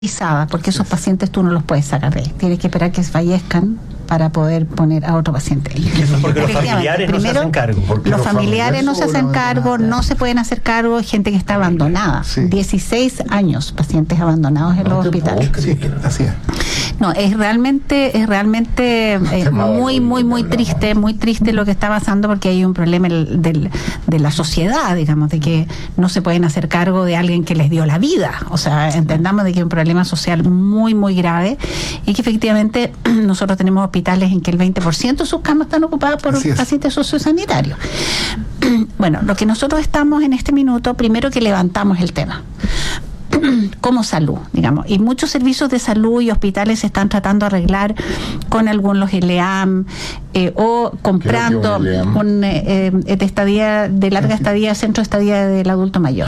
porque esos pacientes tú no los puedes sacar de ahí. Tienes que esperar que fallezcan para poder poner a otro paciente ahí. Eso porque los familiares no se hacen cargo. Los familiares no se hacen cargo, no se pueden hacer cargo, gente que está abandonada. Sí. 16 años pacientes abandonados en los hospitales. Sí, así es. No, es realmente muy triste lo que está pasando, porque hay un problema de la sociedad, digamos, de que no se pueden hacer cargo de alguien que les dio la vida. O sea, entendamos de que hay un problema social muy grave, y que efectivamente nosotros tenemos hospitales en que el 20% de sus camas están ocupadas por pacientes sociosanitarios. Bueno, lo que nosotros estamos en este minuto, primero que levantamos el tema como salud, digamos, y muchos servicios de salud y hospitales se están tratando de arreglar con algunos LEAM o comprando de estadía, de larga estadía, centro de estadía del adulto mayor,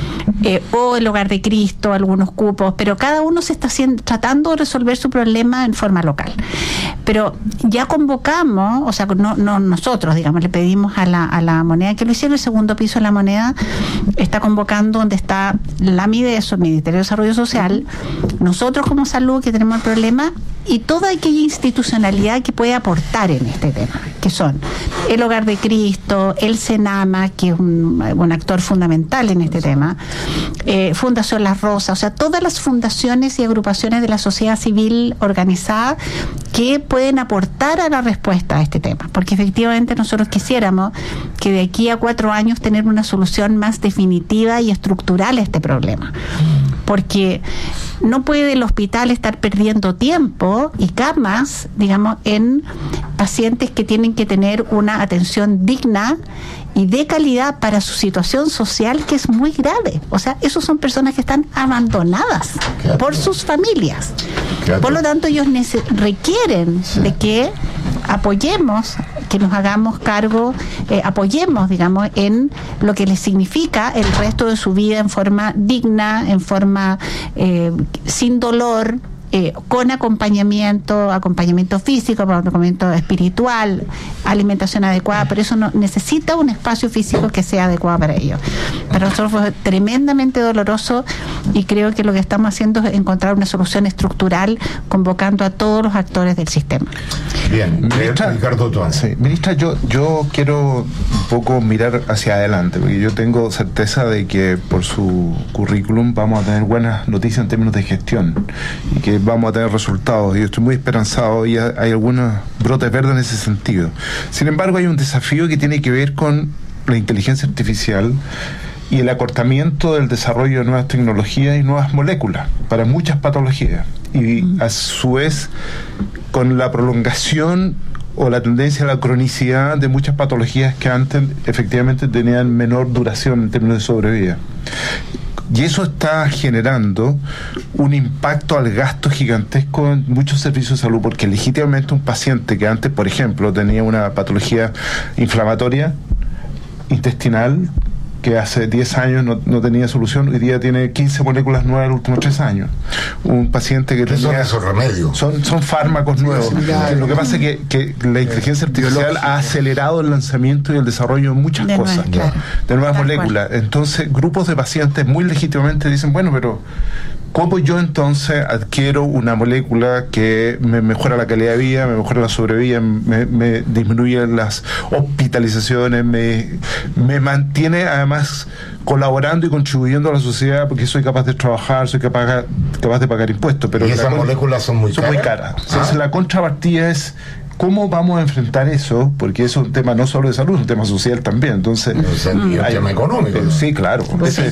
o el Hogar de Cristo, algunos cupos, pero cada uno se está tratando de resolver su problema en forma local. Pero ya convocamos, o sea, no nosotros, digamos, le pedimos a la Moneda que lo hiciera. El segundo piso de la Moneda está convocando, donde está la MIDESO, el Ministerio de Desarrollo Social, nosotros como salud que tenemos el problema, y toda aquella institucionalidad que puede aportar en este tema, que son el Hogar de Cristo, el Senama, que es un actor fundamental en este tema, Fundación Las Rosas, o sea, todas las fundaciones y agrupaciones de la sociedad civil organizada que pueden aportar a la respuesta a este tema, porque efectivamente nosotros quisiéramos que de aquí a 4 años tener una solución más definitiva y estructural a este problema, porque no puede el hospital estar perdiendo tiempo y camas, digamos, en pacientes que tienen que tener una atención digna y de calidad para su situación social, que es muy grave. O sea, esos son personas que están abandonadas por sus familias. Por lo tanto, ellos requieren de que apoyemos, que nos hagamos cargo, apoyemos, digamos, en lo que les significa el resto de su vida en forma digna, en forma sin dolor, con acompañamiento físico, acompañamiento espiritual, alimentación adecuada. Por eso necesita un espacio físico que sea adecuado para ellos. Para nosotros fue tremendamente doloroso, y creo que lo que estamos haciendo es encontrar una solución estructural, convocando a todos los actores del sistema. Bien, ministra, Ricardo Toa. Sí, ministra, yo quiero un poco mirar hacia adelante, porque yo tengo certeza de que por su currículum vamos a tener buenas noticias en términos de gestión, y que vamos a tener resultados, y yo estoy muy esperanzado, y hay algunos brotes verdes en ese sentido. Sin embargo, hay un desafío que tiene que ver con la inteligencia artificial y el acortamiento del desarrollo de nuevas tecnologías y nuevas moléculas para muchas patologías, y a su vez con la prolongación o la tendencia a la cronicidad de muchas patologías que antes efectivamente tenían menor duración en términos de sobrevida. Y eso está generando un impacto al gasto gigantesco en muchos servicios de salud, porque legítimamente un paciente que antes, por ejemplo, tenía una patología inflamatoria intestinal, que hace 10 años no tenía solución, hoy día tiene 15 moléculas nuevas en los últimos 3 años. Un paciente que tenía... Son remedios. Son fármacos nuevos. Lo que pasa es que la inteligencia artificial ha acelerado el lanzamiento y el desarrollo de muchas cosas, de nuevas moléculas. Entonces, grupos de pacientes muy legítimamente dicen, bueno, pero ¿cómo yo entonces adquiero una molécula que me mejora la calidad de vida, me mejora la sobrevida, me disminuye las hospitalizaciones, me mantiene además colaborando y contribuyendo a la sociedad, porque soy capaz de trabajar, soy capaz de pagar impuestos? Pero y esas moléculas son muy caras. Entonces la contrapartida es ¿cómo vamos a enfrentar eso? Porque es un tema no solo de salud, es un tema social también. Entonces, y un tema económico. Sí, claro.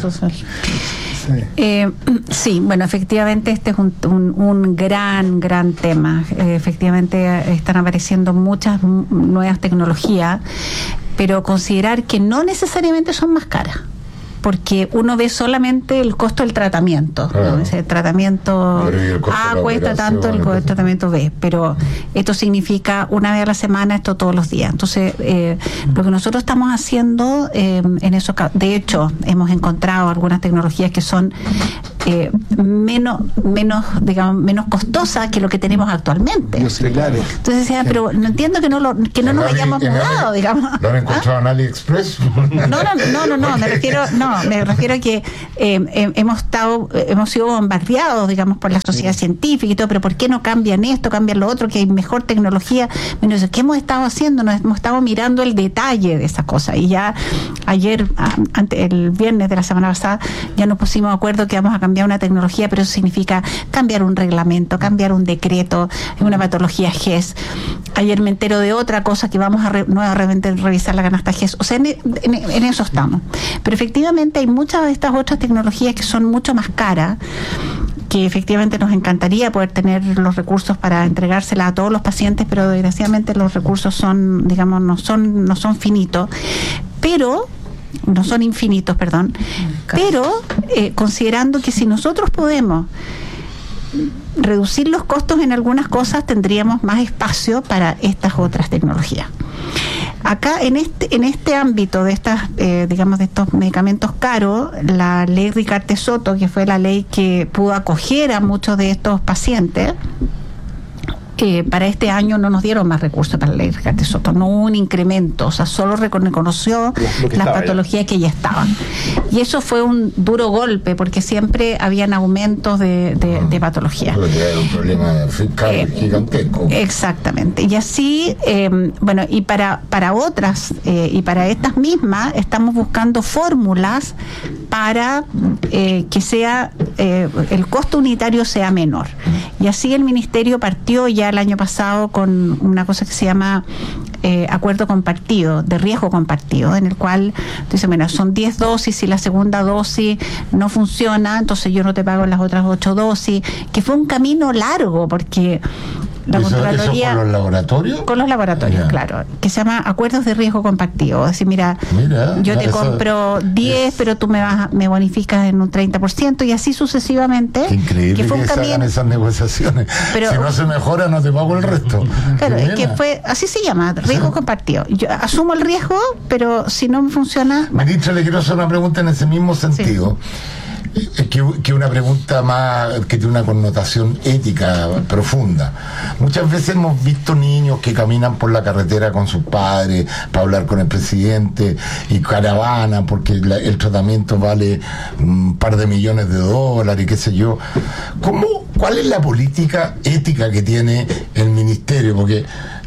Sí, bueno, efectivamente este es un gran tema. Efectivamente están apareciendo muchas nuevas tecnologías, pero considerar que no necesariamente son más caras, porque uno ve solamente el costo del tratamiento, ¿no? Ese tratamiento A cuesta tanto, el tratamiento B, pero esto significa una vez a la semana, esto todos los días. Entonces, lo que nosotros estamos haciendo en eso, de hecho, hemos encontrado algunas tecnologías que son menos costosa que lo que tenemos actualmente. Sí, claro. Entonces decía, pero no entiendo que no nos hayamos mudado, digamos. ¿Lo han encontrado en AliExpress? No, me refiero a que hemos sido bombardeados, digamos, por la sociedad científica y todo, pero ¿por qué no cambian esto, cambian lo otro, que hay mejor tecnología? Bueno, ¿qué hemos estado haciendo? Nos hemos estado mirando el detalle de esas cosas, y ya ayer, el viernes de la semana pasada, ya nos pusimos de acuerdo que vamos a cambiar una tecnología, pero eso significa cambiar un reglamento, cambiar un decreto, una patología GES. Ayer me entero de otra cosa que vamos a nuevamente revisar la canasta GES. O sea, en eso estamos. Pero efectivamente hay muchas de estas otras tecnologías que son mucho más caras, que efectivamente nos encantaría poder tener los recursos para entregárselas a todos los pacientes, pero desgraciadamente los recursos son, digamos, no son finitos, pero no son infinitos, perdón, pero considerando que si nosotros podemos reducir los costos en algunas cosas, tendríamos más espacio para estas otras tecnologías. Acá, en este ámbito de estas, digamos, de estos medicamentos caros, la ley Ricarte-Soto, que fue la ley que pudo acoger a muchos de estos pacientes, para este año no nos dieron más recursos para la ley Ricarte-Soto, no hubo un incremento, o sea, solo reconoció las patologías que ya estaban. Y eso fue un duro golpe, porque siempre habían aumentos de patología. Era un problema fiscal gigantesco. Exactamente. Y así, bueno, y para otras, y para estas mismas, estamos buscando fórmulas para que sea el costo unitario sea menor. Y así el Ministerio partió ya el año pasado con una cosa que se llama acuerdo compartido, de riesgo compartido, en el cual dice, bueno, son 10 dosis, si la segunda dosis no funciona, entonces yo no te pago las otras 8 dosis, que fue un camino largo, porque la Contraloría... ¿Eso con los laboratorios? Con los laboratorios, claro, que se llama acuerdos de riesgo compartido. Es decir, mira yo te compro 10, pero tú me bonificas en un 30%, y así sucesivamente. Qué increíble que fue un camino, hagan esas negociaciones. Pero, si no se mejora, no te pago el resto. Claro, es que fue, así se llama, riesgo compartido. Yo asumo el riesgo, pero si no me funciona... Ministra, le quiero hacer una pregunta en ese mismo sentido. Sí. Que una pregunta más que tiene una connotación ética profunda. Muchas veces hemos visto niños que caminan por la carretera con sus padres para hablar con el presidente, y caravana porque el tratamiento vale un par de millones de dólares y qué sé yo. ¿Cuál es la política ética que tiene el ministerio? Porque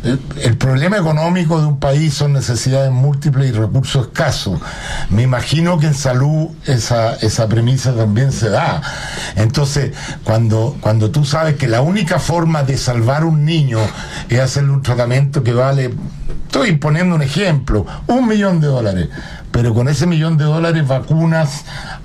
el problema económico de un país son necesidades múltiples y recursos escasos. Me imagino que en salud esa premisa también se da. Entonces, cuando tú sabes que la única forma de salvar un niño es hacerle un tratamiento que vale, estoy poniendo un ejemplo, $1 millón, pero con ese $1 millón vacunas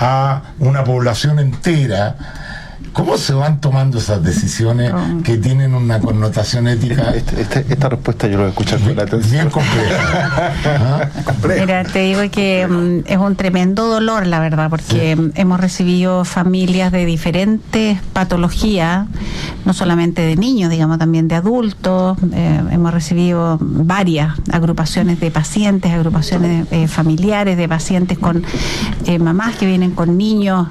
a una población entera, ¿cómo se van tomando esas decisiones que tienen una connotación ética? Esta respuesta yo lo voy a escuchar con la atención. Bien compleja. Mira, te digo que es un tremendo dolor, la verdad, porque hemos recibido familias de diferentes patologías, no solamente de niños, digamos, también de adultos. Hemos recibido varias agrupaciones de pacientes, agrupaciones familiares de pacientes con mamás que vienen con niños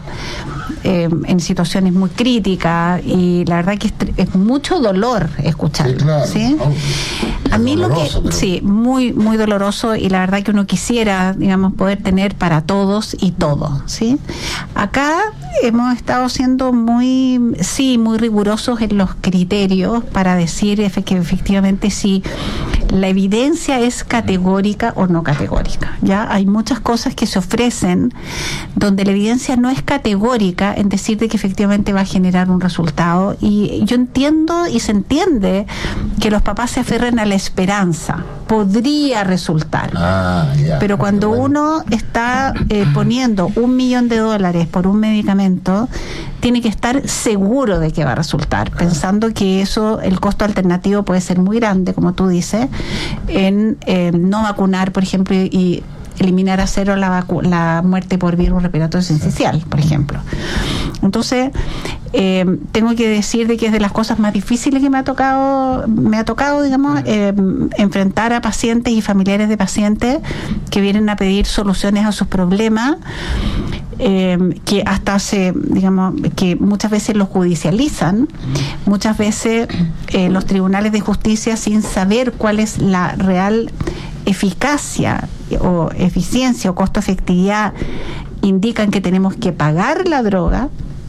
en situaciones muy críticas, y la verdad que es mucho dolor escucharlo. Sí, claro. ¿Sí? A mí doloroso, muy muy doloroso, y la verdad que uno quisiera, digamos, poder tener para todos y todo, ¿sí? Acá hemos estado siendo muy rigurosos en los criterios para decir que efectivamente si la evidencia es categórica o no categórica. Ya hay muchas cosas que se ofrecen donde la evidencia no es categórica en decir de que efectivamente va a generar un resultado, y yo entiendo y se entiende que los papás se aferren a la esperanza, podría resultar, pero cuando uno está poniendo $1 millón por un medicamento, tiene que estar seguro de que va a resultar, pensando que eso, el costo alternativo puede ser muy grande, como tú dices, en no vacunar, por ejemplo, y eliminar a cero la muerte por virus respiratorio sincicial, por ejemplo. Entonces, tengo que decir de que es de las cosas más difíciles que me ha tocado, digamos, enfrentar a pacientes y familiares de pacientes que vienen a pedir soluciones a sus problemas. que hasta que muchas veces los judicializan, muchas veces los tribunales de justicia, sin saber cuál es la real eficacia o eficiencia o costo-efectividad, indican que tenemos que pagar la droga.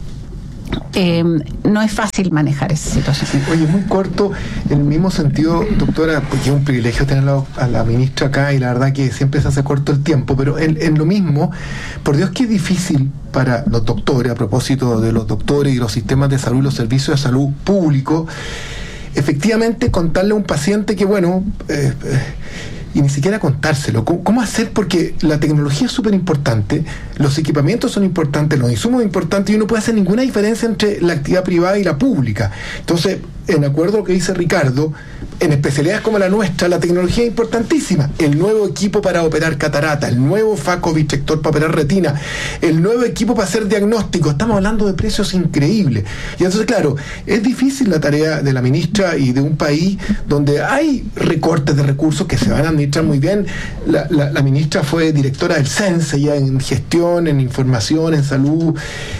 No es fácil manejar esa situación. Oye, muy corto, en el mismo sentido, doctora, porque es un privilegio tenerla a la ministra acá y la verdad que siempre se hace corto el tiempo, pero en lo mismo, por Dios que es difícil para los doctores, a propósito de los doctores y los sistemas de salud y los servicios de salud públicos, efectivamente contarle a un paciente que, bueno, y ni siquiera contárselo. ¿Cómo hacer? Porque la tecnología es súper importante, los equipamientos son importantes, los insumos son importantes y uno puede hacer ninguna diferencia entre la actividad privada y la pública. Entonces, en acuerdo a lo que dice Ricardo, en especialidades como la nuestra, la tecnología es importantísima. El nuevo equipo para operar catarata, el nuevo facovitrector para operar retina, el nuevo equipo para hacer diagnóstico. Estamos hablando de precios increíbles. Y entonces, claro, es difícil la tarea de la ministra y de un país donde hay recortes de recursos que se van a administrar muy bien. La ministra fue directora del CENSE, ya en gestión, en información, en salud.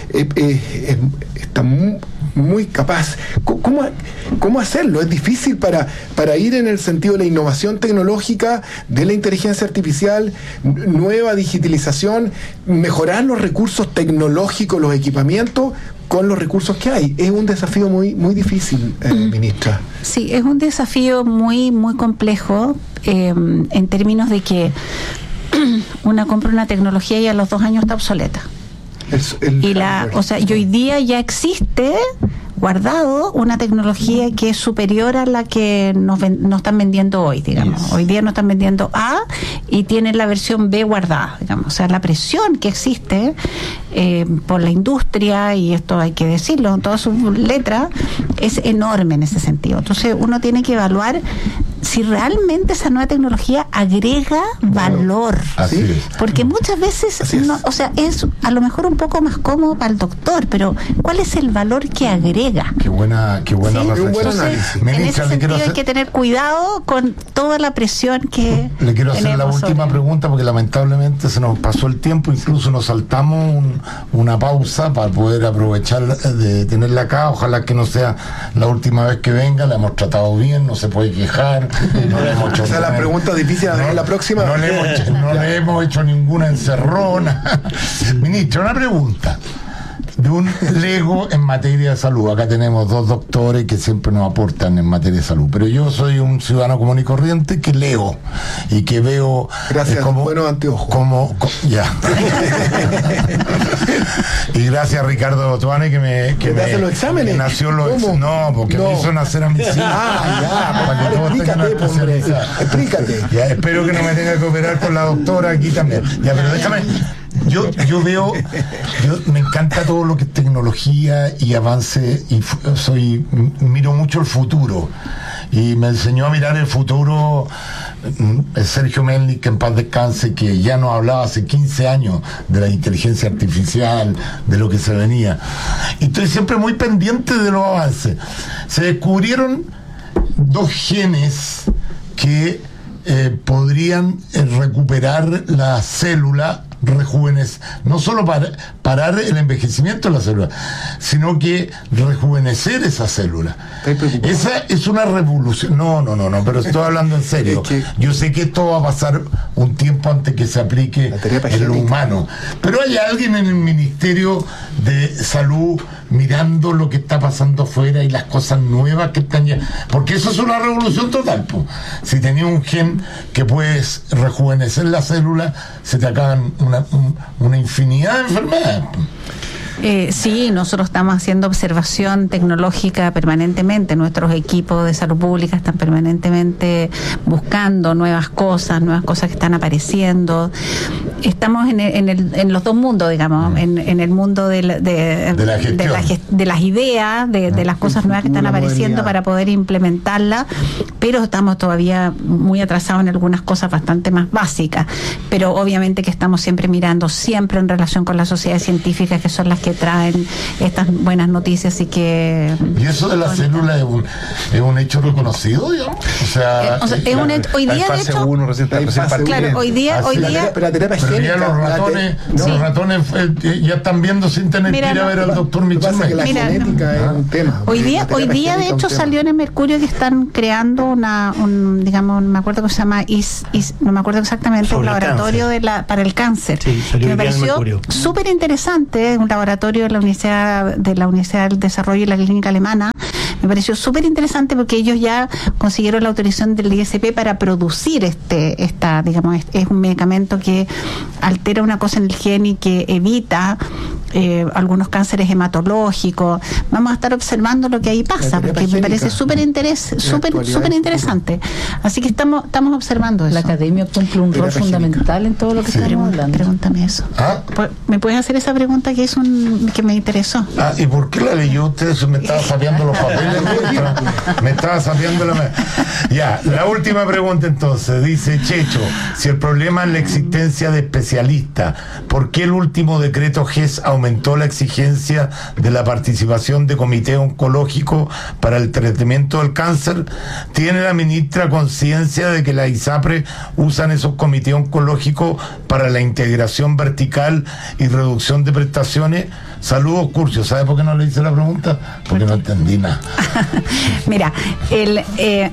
Está muy capaz. ¿Cómo hacerlo? Es difícil para ir en el sentido de la innovación tecnológica, de la inteligencia artificial, nueva digitalización, mejorar los recursos tecnológicos, los equipamientos con los recursos que hay. Es un desafío muy, muy difícil, ministra. Sí, es un desafío muy, muy complejo en términos de que una compra una tecnología y a los 2 años está obsoleta. Y hoy día ya existe guardado una tecnología que es superior a la que nos están vendiendo hoy, digamos. Yes. Hoy día nos están vendiendo A y tienen la versión B guardada, digamos. O sea, la presión que existe por la industria, y esto hay que decirlo en todas sus letras, es enorme en ese sentido. Entonces uno tiene que evaluar si realmente esa nueva tecnología agrega valor. Así es. Porque muchas veces, es a lo mejor un poco más cómodo para el doctor, pero ¿cuál es el valor que agrega? Qué buena reflexión. Entonces, en ese sentido hay que tener cuidado con toda la presión que le quiero hacer la última pregunta, porque lamentablemente se nos pasó el tiempo, incluso nos saltamos una pausa para poder aprovechar de tenerla acá. Ojalá que no sea la última vez que venga, la hemos tratado bien, no se puede quejar. O sea, la pregunta difícil la próxima. No le hemos hecho ninguna encerrona. Ministro, una pregunta de un lego en materia de salud. Acá tenemos 2 doctores que siempre nos aportan en materia de salud, pero yo soy un ciudadano común y corriente que leo y que veo. Gracias, buenos anteojos. Ya. Y gracias a Ricardo Toane que me hace los exámenes. Nació porque me hizo nacer a mis hijos. Para que todos tengan una especialidad. Explícate. Ya, espero que no me tenga que operar con la doctora aquí también. Ya, pero déjame. Yo me encanta todo lo que es tecnología y avance, y miro mucho el futuro, y me enseñó a mirar el futuro Sergio Melnik, que en paz descanse, que ya nos hablaba hace 15 años de la inteligencia artificial, de lo que se venía, y estoy siempre muy pendiente de los avances. Se descubrieron 2 genes que podrían recuperar la célula, no solo parar el envejecimiento de la célula, sino que rejuvenecer esa célula. Esa es una revolución. No, pero estoy hablando en serio. Yo sé que esto va a pasar un tiempo antes que se aplique en lo humano, pero hay alguien en el Ministerio de Salud mirando lo que está pasando afuera y las cosas nuevas que están ya, porque eso es una revolución total, po. Si tenías un gen que puedes rejuvenecer la célula, se te acaban una infinidad de enfermedades. Sí, nosotros estamos haciendo observación tecnológica permanentemente. Nuestros equipos de salud pública están permanentemente buscando nuevas cosas que están apareciendo. Estamos en los 2 mundos, digamos, en el mundo de las ideas, de las cosas nuevas que están apareciendo para poder implementarlas, pero estamos todavía muy atrasados en algunas cosas bastante más básicas. Pero obviamente que estamos siempre mirando, siempre en relación con las sociedades científicas, que son las que traen estas buenas noticias y que... ¿Y eso de la célula es un hecho reconocido, digamos? O sea es un hecho, hoy día de hecho... Claro, hoy día... Los ratones ya están viendo sin tener que ir a ver al doctor Michel. La genética es un tema. Hoy día de hecho salió en el Mercurio que están creando digamos, no me acuerdo cómo se llama, no me acuerdo exactamente, un laboratorio para el cáncer. Sí, salió que me pareció súper interesante, un laboratorio de la Universidad del Desarrollo y la Clínica Alemana. Me pareció súper interesante porque ellos ya consiguieron la autorización del ISP para producir digamos, es un medicamento que altera una cosa en el gen y que evita algunos cánceres hematológicos. Vamos a estar observando lo que ahí pasa, porque me parece súper interesante. Así que estamos observando eso. La academia cumple un rol fundamental en todo lo que estamos hablando. Pregúntame eso. ¿Me puedes hacer esa pregunta que me interesó? ¿Y por qué la leyó usted? Me estaba sapeando los papeles. Me estaba sapeando Ya, la última pregunta entonces. Dice Checho, si el problema es la existencia de especialistas, ¿por qué el último decreto GES aumentó la exigencia de la participación de comité oncológico para el tratamiento del cáncer? ¿Tiene la ministra conciencia de que la ISAPRE usan esos comités oncológicos para la integración vertical y reducción de prestaciones? Saludos, Curcio. ¿Sabe por qué no le hice la pregunta? Porque no entendí nada. Mira, el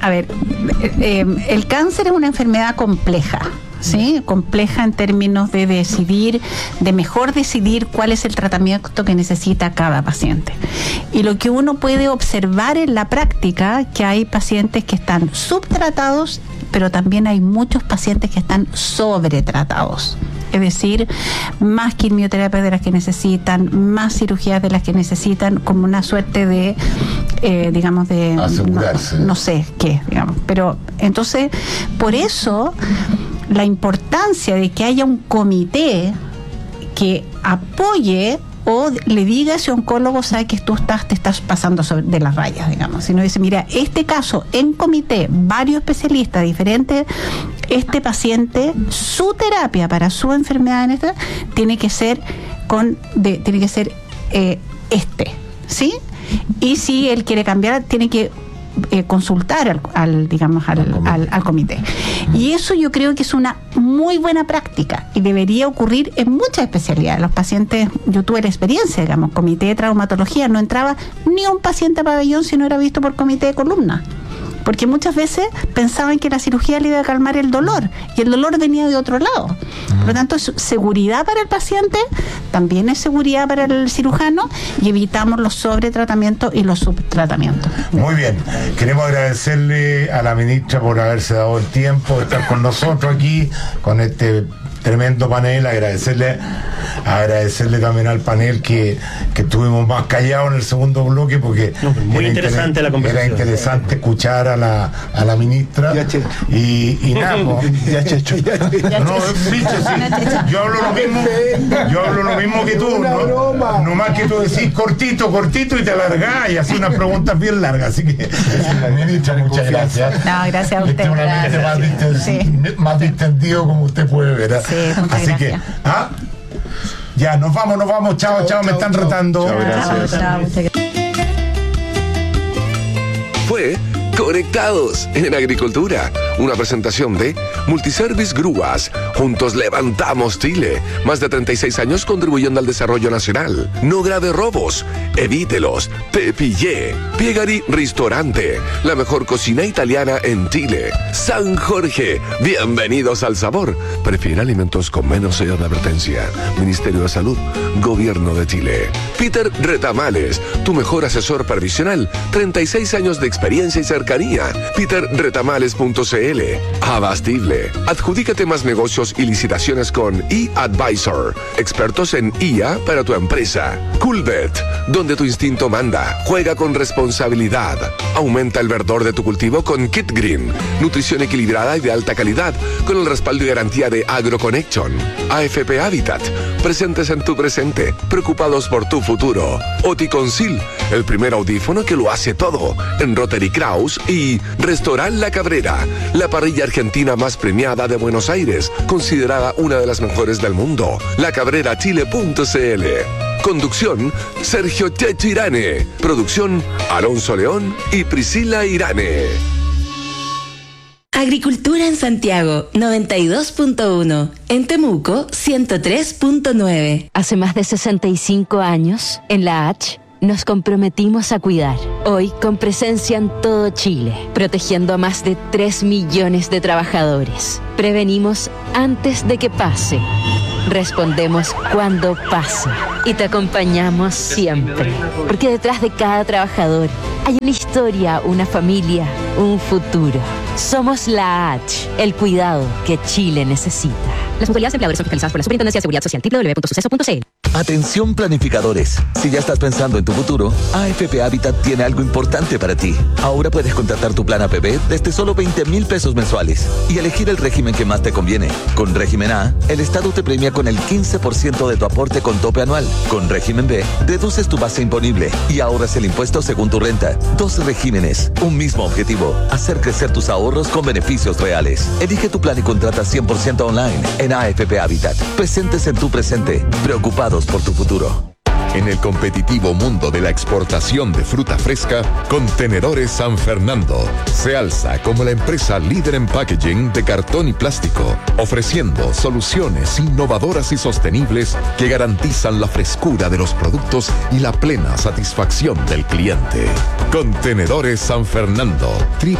cáncer es una enfermedad compleja. ¿Sí? Compleja en términos de mejor decidir cuál es el tratamiento que necesita cada paciente. Y lo que uno puede observar en la práctica, que hay pacientes que están subtratados, pero también hay muchos pacientes que están sobretratados. Es decir, más quimioterapia de las que necesitan, más cirugías de las que necesitan, como una suerte de, digamos, de... asegurarse. No sé qué, digamos. Pero entonces, por eso, la importancia de que haya un comité que apoye o le diga a ese oncólogo, sabe que tú te estás pasando de las rayas, digamos. Si no dice, mira, este caso en comité, varios especialistas diferentes, este paciente, su terapia para su enfermedad tiene que ser ¿sí? Y si él quiere cambiar, tiene que consultar al comité. Y eso yo creo que es una muy buena práctica y debería ocurrir en muchas especialidades. Los pacientes, yo tuve la experiencia, digamos, comité de traumatología, no entraba ni un paciente a pabellón si no era visto por comité de columna. Porque muchas veces pensaban que la cirugía le iba a calmar el dolor y el dolor venía de otro lado. Por lo tanto, es seguridad para el paciente, también es seguridad para el cirujano y evitamos los sobretratamientos y los subtratamientos. Muy bien, queremos agradecerle a la ministra por haberse dado el tiempo de estar con nosotros aquí, con este tremendo panel, agradecerle también al panel que estuvimos más callados en el segundo bloque porque muy interesante la conversación. Era interesante escuchar a la ministra y nada, yo hablo lo mismo que tú, no más que tú decís cortito y te alargás y así unas preguntas bien largas, así que ministra, muchas gracias. No, gracias a usted. Más distendido como usted puede ver. Sí, así gracias. Que ya nos vamos, chao, me están retando. Chao, Fue Conectados en Agricultura, una presentación de Multiservice Grúas. Juntos levantamos Chile. Más de 36 años contribuyendo al desarrollo nacional. No grave robos, evítelos. Te pillé. Piegari Ristorante, la mejor cocina italiana en Chile. San Jorge, bienvenidos al sabor. Prefiere alimentos con menos sello de advertencia. Ministerio de Salud, Gobierno de Chile. Peter Retamales, tu mejor asesor previsional. 36 años de experiencia y cercanía. peterretamales.cl. Abastible. Adjudícate más negocios y licitaciones con eAdvisor. Expertos en IA para tu empresa. Coolbet, donde tu instinto manda. Juega con responsabilidad. Aumenta el verdor de tu cultivo con Kit Green. Nutrición equilibrada y de alta calidad con el respaldo y garantía de AgroConnection. AFP Habitat. Presentes en tu presente. Preocupados por tu futuro. Oticonsil, el primer audífono que lo hace todo. En Rotary Kraus y Restaurant La Cabrera, la parrilla argentina más premiada de Buenos Aires, considerada una de las mejores del mundo. LaCabreraChile.cl. Conducción, Sergio Checho Irane. Producción, Alonso León y Priscila Irane. Agricultura en Santiago, 92.1. En Temuco, 103.9. Hace más de 65 años, en la H, nos comprometimos a cuidar. Hoy, con presencia en todo Chile, protegiendo a más de 3 millones de trabajadores. Prevenimos antes de que pase. Respondemos cuando pase. Y te acompañamos siempre. Porque detrás de cada trabajador hay una historia, una familia, un futuro. Somos la H, el cuidado que Chile necesita. Las mutualidades empleadores son fiscalizadas por la Superintendencia de Seguridad Social. www.suceso.cl. Atención planificadores. Si ya estás pensando en tu futuro, AFP Habitat tiene algo importante para ti. Ahora puedes contratar tu plan APB desde solo 20,000 pesos mensuales y elegir el régimen que más te conviene. Con régimen A, el Estado te premia con el 15% de tu aporte con tope anual. Con régimen B, deduces tu base imponible y ahorras el impuesto según tu renta. 2 regímenes, un mismo objetivo: hacer crecer tus ahorros con beneficios reales. Elige tu plan y contrata 100% online en AFP Habitat. Presentes en tu presente, preocupados por tu futuro. En el competitivo mundo de la exportación de fruta fresca, Contenedores San Fernando se alza como la empresa líder en packaging de cartón y plástico, ofreciendo soluciones innovadoras y sostenibles que garantizan la frescura de los productos y la plena satisfacción del cliente. Contenedores San Fernando,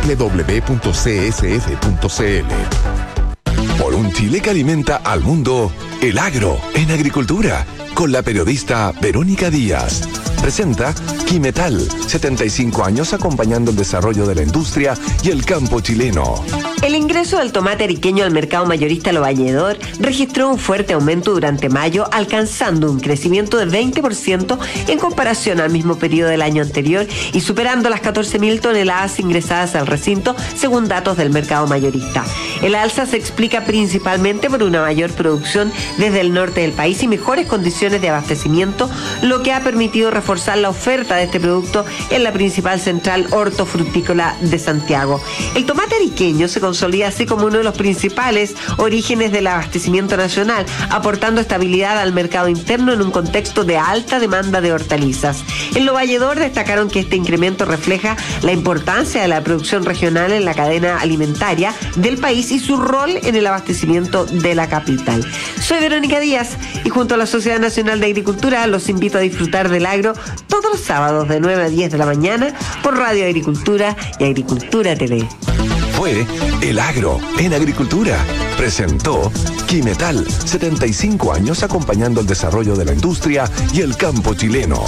www.csf.cl. Por un Chile que alimenta al mundo, el agro en agricultura, con la periodista Verónica Díaz. Presenta Quimetal, 75 años acompañando el desarrollo de la industria y el campo chileno. El ingreso del tomate ariqueño al mercado mayorista Lo Valledor registró un fuerte aumento durante mayo, alcanzando un crecimiento de 20% en comparación al mismo periodo del año anterior y superando las 14.000 toneladas ingresadas al recinto, según datos del mercado mayorista. El alza se explica principalmente por una mayor producción desde el norte del país y mejores condiciones de abastecimiento, lo que ha permitido reforzar la oferta de este producto en la principal central hortofrutícola de Santiago. El tomate ariqueño se consolida así como uno de los principales orígenes del abastecimiento nacional, aportando estabilidad al mercado interno en un contexto de alta demanda de hortalizas. En Lo Valledor destacaron que este incremento refleja la importancia de la producción regional en la cadena alimentaria del país y su rol en el abastecimiento de la capital. Soy Verónica Díaz y junto a la Sociedad Nacional de Agricultura los invito a disfrutar del agro todos los sábados de 9 a 10 de la mañana por Radio Agricultura y Agricultura TV. Fue El Agro en Agricultura. Presentó Quimetal, 75 años acompañando el desarrollo de la industria y el campo chileno.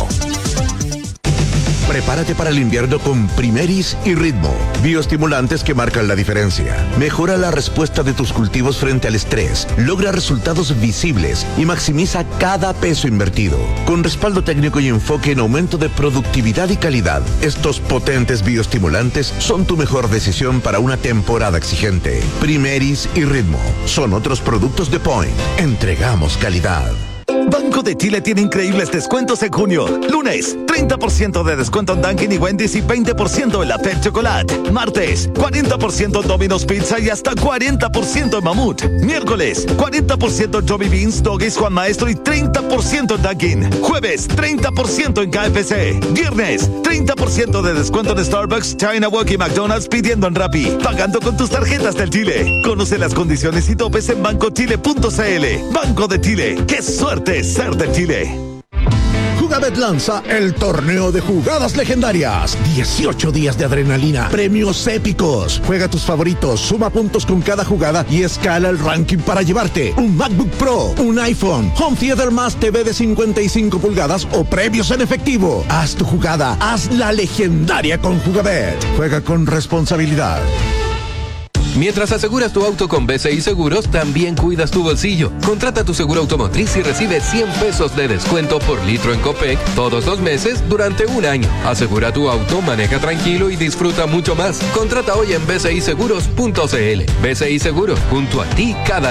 Prepárate para el invierno con Primeris y Ritmo, bioestimulantes que marcan la diferencia. Mejora la respuesta de tus cultivos frente al estrés, logra resultados visibles y maximiza cada peso invertido. Con respaldo técnico y enfoque en aumento de productividad y calidad, estos potentes bioestimulantes son tu mejor decisión para una temporada exigente. Primeris y Ritmo son otros productos de Point. Entregamos calidad. Banco de Chile tiene increíbles descuentos en junio. Lunes, 30% de descuento en Dunkin' y Wendy's y 20% en la Pep Chocolate. Martes, 40% en Domino's Pizza y hasta 40% en Mamut. Miércoles, 40% en Johnny Beans, Doggies, Juan Maestro y 30% en Dunkin'. Jueves, 30% en KFC. Viernes, 30% de descuento en Starbucks, China Walk y McDonald's pidiendo en Rappi. Pagando con tus tarjetas del Chile. Conoce las condiciones y topes en bancochile.cl. Banco de Chile. ¡Qué suerte ser de Chile! Jugabet lanza el torneo de jugadas legendarias. 18 días de adrenalina, premios épicos. Juega tus favoritos, suma puntos con cada jugada y escala el ranking para llevarte un MacBook Pro, un iPhone, Home Theater más TV de 55 pulgadas o premios en efectivo. Haz tu jugada, haz la legendaria con Jugabet. Juega con responsabilidad. Mientras aseguras tu auto con BCI Seguros, también cuidas tu bolsillo. Contrata tu seguro automotriz y recibe 100 pesos de descuento por litro en Copec todos los meses durante un año. Asegura tu auto, maneja tranquilo y disfruta mucho más. Contrata hoy en bciseguros.cl. BCI Seguros, junto a ti cada día.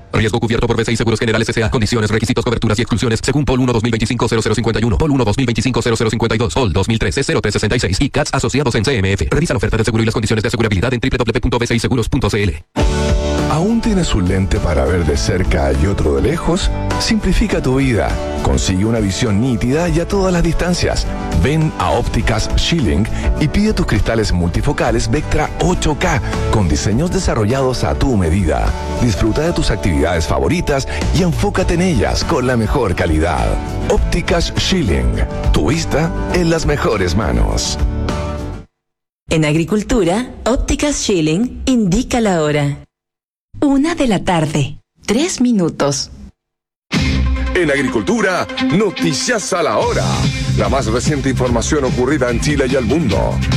Riesgo cubierto por BCI Seguros Generales S.A. Condiciones, requisitos, coberturas y exclusiones según POL 1 2025-0051, POL 1 2025-0052, POL 2013-0366 y CATS asociados en CMF. Revisa la oferta de seguro y las condiciones de asegurabilidad en www.bciseguros.cl. ¿Aún tienes un lente para ver de cerca y otro de lejos? Simplifica tu vida. Consigue una visión nítida y a todas las distancias. Ven a Ópticas Schilling y pide tus cristales multifocales Vectra 8K con diseños desarrollados a tu medida. Disfruta de tus actividades favoritas y enfócate en ellas con la mejor calidad. Ópticas Schilling. Tu vista en las mejores manos. En agricultura, Ópticas Schilling indica la hora. 1:00 p.m, 3 minutos. En agricultura, noticias a la hora. La más reciente información ocurrida en Chile y el mundo.